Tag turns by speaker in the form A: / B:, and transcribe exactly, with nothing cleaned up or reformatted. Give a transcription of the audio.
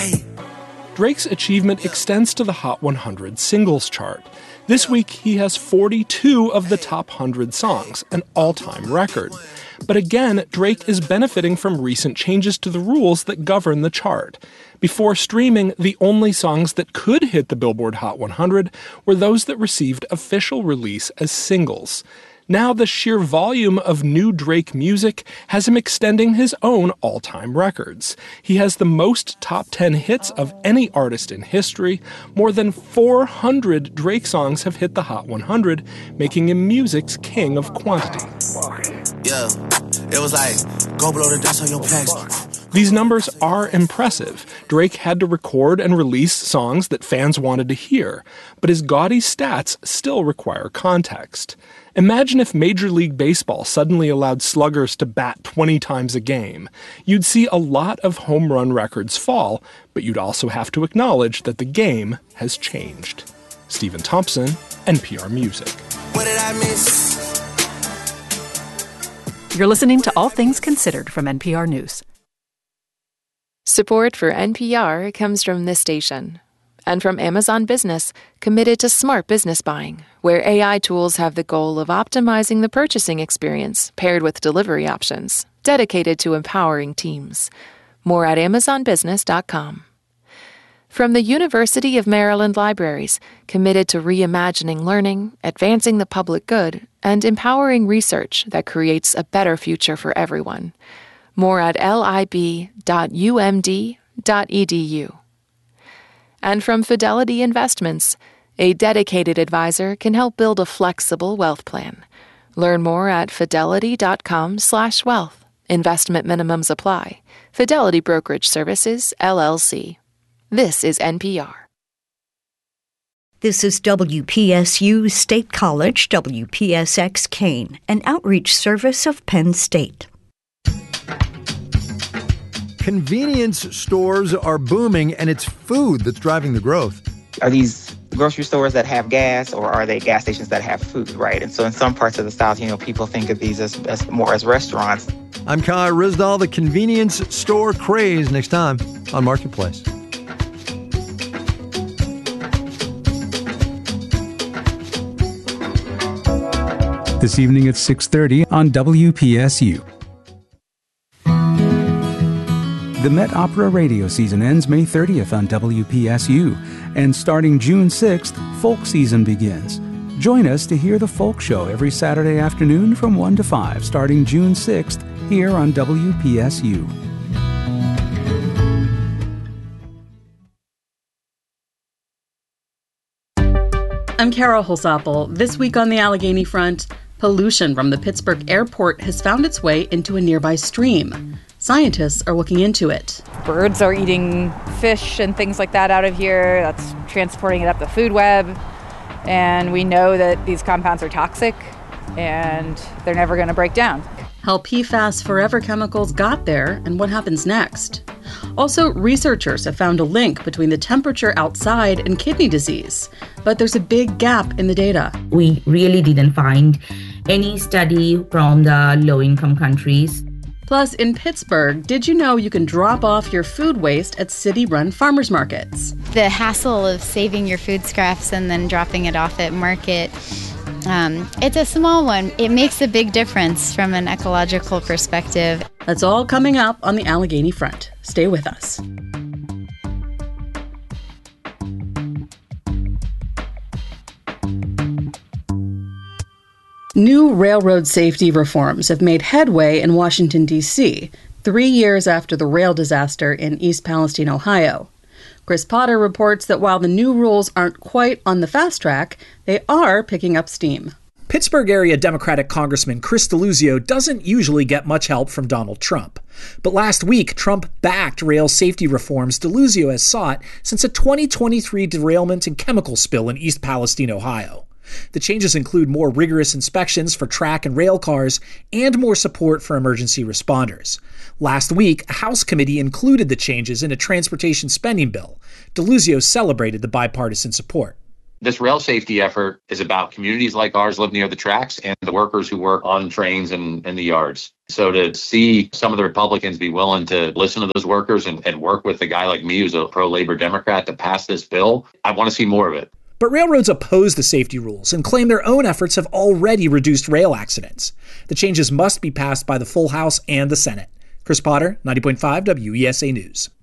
A: Drake's achievement extends to the Hot one hundred singles chart. This week, he has forty-two of the top one hundred songs, an all-time record. But again, Drake is benefiting from recent changes to the rules that govern the chart. Before streaming, the only songs that could hit the Billboard Hot one hundred were those that received official release as singles. Now the sheer volume of new Drake music has him extending his own all-time records. He has the most top ten hits of any artist in history. More than four hundred Drake songs have hit the Hot one hundred, making him music's king of quantity.
B: Yeah, it was like, go blow the dust on your plastic.
A: These numbers are impressive. Drake had to record and release songs that fans wanted to hear, but his gaudy stats still require context. Imagine if Major League Baseball suddenly allowed sluggers to bat twenty times a game. You'd see a lot of home run records fall, but you'd also have to acknowledge that the game has changed. Stephen Thompson, N P R Music.
B: What did I miss?
C: You're listening to All Things Considered from N P R News.
D: Support for N P R comes from this station and from Amazon Business, committed to smart business buying, where A I tools have the goal of optimizing the purchasing experience paired with delivery options, dedicated to empowering teams. More at amazon business dot com. From the University of Maryland Libraries, committed to reimagining learning, advancing the public good, and empowering research that creates a better future for everyone. More at lib dot u m d dot e d u. And from Fidelity Investments, a dedicated advisor can help build a flexible wealth plan. Learn more at fidelity dot com slash wealth. Investment minimums apply. Fidelity Brokerage Services, L L C. This is N P R.
E: This is W P S U State College, W P S X Kane, an outreach service of Penn State.
F: Convenience stores are booming, and it's food that's driving the growth.
G: Are these grocery stores that have gas, or are they gas stations that have food, right? And so in some parts of the South, you know, people think of these as, as more as restaurants.
F: I'm Kai Rizdal, the convenience store craze, next time on Marketplace.
H: This evening at six thirty on W P S U. The Met Opera radio season ends May thirtieth on W P S U, and starting June sixth, folk season begins. Join us to hear the Folk Show every Saturday afternoon from one to five, starting June sixth, here on W P S U.
I: I'm Carol Holsapple. This week on the Allegheny front, pollution from the Pittsburgh airport has found its way into a nearby stream. Scientists are looking into it.
J: Birds are eating fish and things like that out of here. That's transporting it up the food web. And we know that these compounds are toxic and they're never going to break down.
I: How P FAS forever chemicals got there and what happens next. Also, researchers have found a link between the temperature outside and kidney disease. But there's a big gap in the data.
K: We really didn't find any study from the low-income countries.
I: Plus, in Pittsburgh, did you know you can drop off your food waste at city-run farmers markets?
L: The hassle of saving your food scraps and then dropping it off at market, um, it's a small one. It makes a big difference from an ecological perspective.
I: That's all coming up on the Allegheny front. Stay with us. New railroad safety reforms have made headway in Washington, D C, three years after the rail disaster in East Palestine, Ohio. Chris Potter reports that while the new rules aren't quite on the fast track, they are picking up steam.
M: Pittsburgh area Democratic Congressman Chris Deluzio doesn't usually get much help from Donald Trump. But last week, Trump backed rail safety reforms Deluzio has sought since a twenty twenty-three derailment and chemical spill in East Palestine, Ohio. The changes include more rigorous inspections for track and rail cars and more support for emergency responders. Last week, a House committee included the changes in a transportation spending bill. Deluzio celebrated the bipartisan support.
N: This rail safety effort is about communities like ours live near the tracks and the workers who work on trains and in the yards. So to see some of the Republicans be willing to listen to those workers and, and work with a guy like me who's a pro-labor Democrat to pass this bill, I want to see more of it.
M: But railroads oppose the safety rules and claim their own efforts have already reduced rail accidents. The changes must be passed by the full House and the Senate. Chris Potter, ninety point five W E S A News.